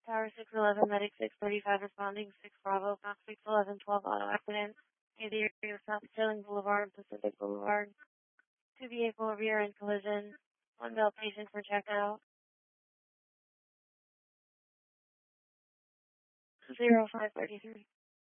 Tower 611, Medic 635 responding, 6 Bravo, Fox 611, 12 auto accident. Near the area of South Sterling Boulevard, Pacific Boulevard. 2 vehicle rear end collision. 1 male patient for checkout. 0533.